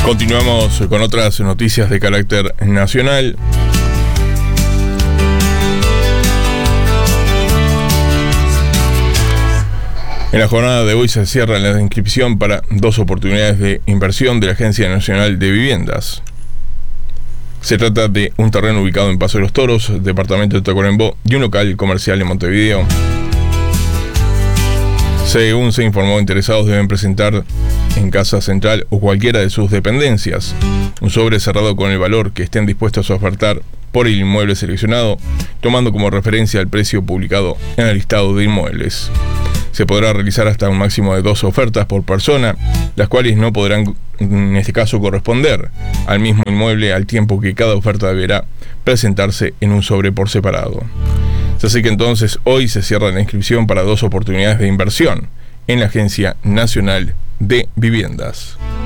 Continuamos con otras noticias de carácter nacional. En la jornada de hoy se cierra la inscripción para 2 oportunidades de inversión de la Agencia Nacional de Viviendas. Se trata de un terreno ubicado en Paso de los Toros, departamento de Tacuarembó, y un local comercial en Montevideo. Según se informó, interesados deben presentar en Casa Central o cualquiera de sus dependencias un sobre cerrado con el valor que estén dispuestos a ofertar por el inmueble seleccionado, tomando como referencia el precio publicado en el listado de inmuebles. Se podrá realizar hasta un máximo de 2 ofertas por persona, las cuales no podrán, en este caso, corresponder al mismo inmueble al tiempo que cada oferta deberá presentarse en un sobre por separado. Así que entonces hoy se cierra la inscripción para 2 oportunidades de inversión en la Agencia Nacional de Viviendas.